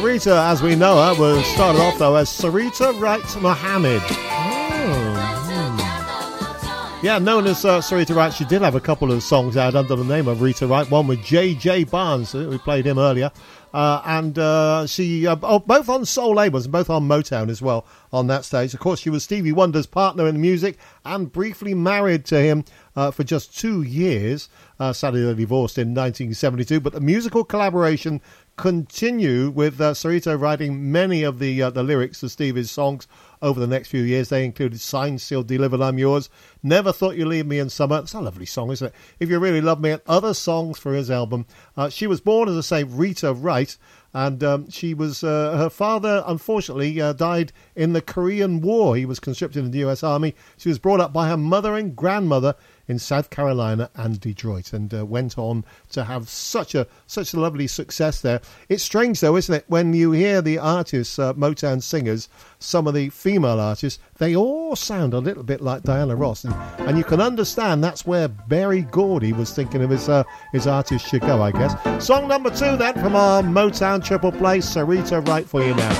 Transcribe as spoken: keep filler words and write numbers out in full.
Sarita, as we know her, was started off though as Sarita Wright Mohammed. Yeah, known as uh, Sarita Wright, she did have a couple of songs out under the name of Rita Wright. One with J J Barnes, we played him earlier. Uh, and uh, she, uh, oh, both on soul labels, both on Motown as well on that stage. Of course, she was Stevie Wonder's partner in music and briefly married to him uh, for just two years. Uh, sadly, they divorced in nineteen seventy-two, but the musical collaboration continued with uh, Sarita writing many of the uh, the lyrics to Stevie's songs over the next few years. They included Signed, Sealed, Delivered, I'm Yours, Never Thought You'd Leave Me in Summer. It's a lovely song, isn't it? If You Really Love Me, and other songs for his album. Uh, she was born, as I say, Rita Wright, and um, she was, uh, her father, unfortunately, uh, died in the Korean War. He was conscripted in the U S Army. She was brought up by her mother and grandmother in South Carolina and Detroit, and uh, went on to have such a such a lovely success there. It's strange, though, isn't it, when you hear the artists, uh, Motown singers, some of the female artists, they all sound a little bit like Diana Ross, and, and you can understand that's where Berry Gordy was thinking of his uh, his artist should go, I guess. Song number two, then, from our Motown triple play, Sarita Wright, for you now.